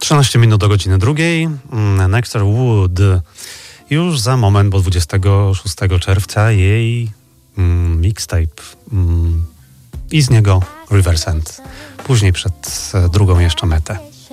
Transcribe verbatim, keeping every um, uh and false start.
trzynaście minut do godziny drugiej. Next Wood. Już za moment, bo dwudziestego szóstego czerwca jej mm, mixtape mm, i z niego River's End. Później przed drugą jeszcze metę.